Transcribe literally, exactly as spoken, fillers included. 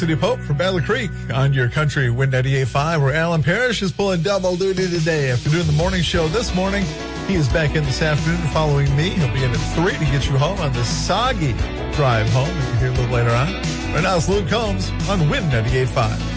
City Pope from Battle Creek on your country Wind ninety-eight point five, where Alan Parrish is pulling double duty today. After doing the morning show this morning, he is back in this afternoon following me. He'll be in at three to get you home on this soggy drive home, as you hear a little later on. Right now it's Luke Combs on Wind ninety-eight point five.